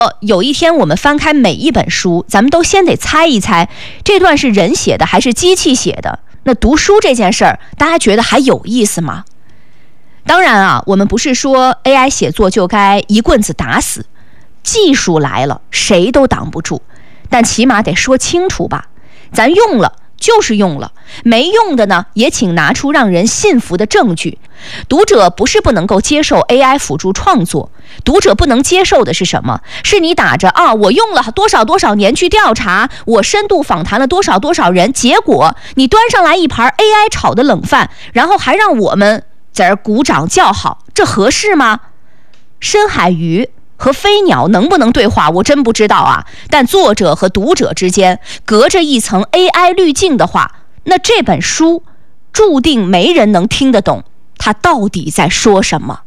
有一天我们翻开每一本书，咱们都先得猜一猜，这段是人写的还是机器写的？那读书这件事儿，大家觉得还有意思吗？当然啊，我们不是说 AI 写作就该一棍子打死，技术来了，谁都挡不住，但起码得说清楚吧。咱用了就是用了，没用的呢，也请拿出让人信服的证据。读者不是不能够接受 AI 辅助创作，读者不能接受的是什么？是你打着我用了多少多少年去调查，我深度访谈了多少多少人，结果你端上来一盘 AI 炒的冷饭，然后还让我们在这鼓掌叫好，这合适吗？深海鱼和飞鸟能不能对话，我真不知道啊。但作者和读者之间隔着一层 AI 滤镜的话，那这本书注定没人能听得懂他到底在说什么。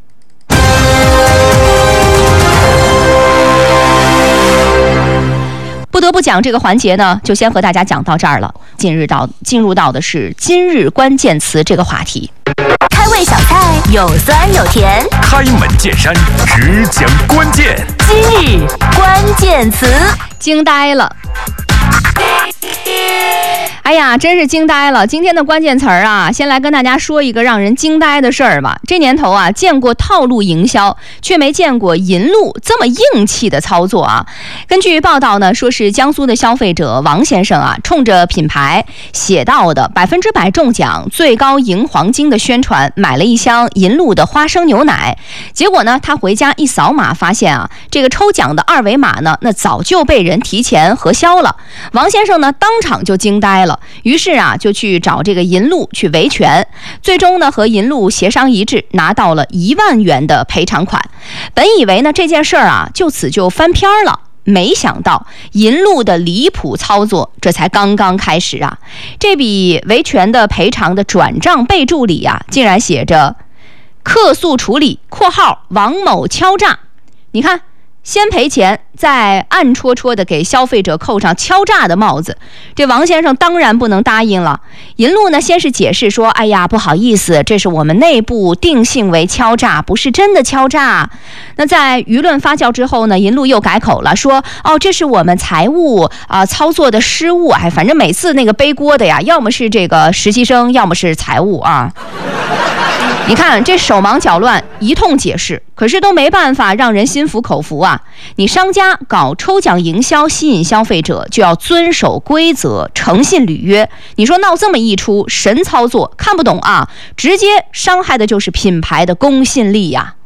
不得不讲这个环节呢，就先和大家讲到这儿了。进入到的是今日关键词这个话题。 开胃小菜，有酸有甜， 开门见山，只讲关键。 今日关键词， 惊呆了。哎呀，真是惊呆了！今天的关键词儿啊，先来跟大家说一个让人惊呆的事儿吧。这年头啊，见过套路营销，却没见过银路这么硬气的操作啊。根据报道呢，说是江苏的消费者王先生啊，冲着品牌写到的100%中奖、最高赢黄金的宣传，买了一箱银路的花生牛奶。结果呢，他回家一扫码，发现啊，这个抽奖的二维码呢，那早就被人提前核销了。王先生呢，当场就惊呆了。于是啊，就去找这个银路去维权，最终呢和银路协商一致，拿到了1万元的赔偿款。本以为呢这件事儿啊就此就翻篇了，没想到银路的离谱操作这才刚刚开始啊！这笔维权的赔偿的转账备注里啊，竟然写着客诉处理（括号王某敲诈）。你看，先赔钱，再暗戳戳的给消费者扣上敲诈的帽子，这王先生当然不能答应了。银路呢，先是解释说，哎呀，不好意思，这是我们内部定性为敲诈，不是真的敲诈。那在舆论发酵之后呢，银路又改口了，说，这是我们财务操作的失误，反正每次那个背锅的呀，要么是这个实习生，要么是财务啊。你看这手忙脚乱，一通解释，可是都没办法让人心服口服啊！你商家搞抽奖营销吸引消费者，就要遵守规则，诚信履约。你说闹这么一出神操作，看不懂啊，直接伤害的就是品牌的公信力呀。